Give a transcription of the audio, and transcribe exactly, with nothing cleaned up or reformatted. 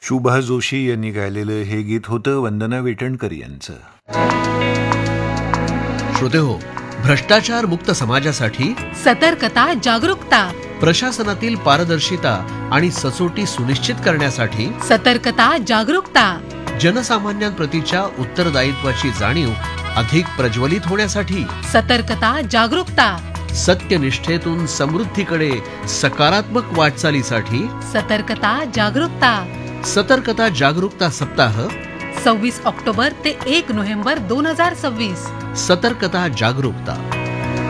शुभा जोशी यांनी गायलेलं हे गीत होतं वंदना वेटणकर यांचं. श्रोतेहो, भ्रष्टाचार मुक्त समाजासाठी सतर्कता, जागरूकता, प्रशासनातील पारदर्शिता आणि सचोटी सुनिश्चित करण्यासाठी सतर्कता, जागरूकता, जनसामान्यांप्रतीच्या उत्तरदायित्वाची जाणीव अधिक प्रज्वलित होण्यासाठी सतर्कता, जागरूकता, सत्यनिष्ठेतून समृद्धीकडे सकारात्मक वाटचालीसाठी सतर्कता, जागरूकता. सतर्कता जागरूकता सप्ताह सव्वीस ऑक्टोबर ते एक नोव्हेंबर दोन हजार सव्वीस. सतर्कता जागरूकता.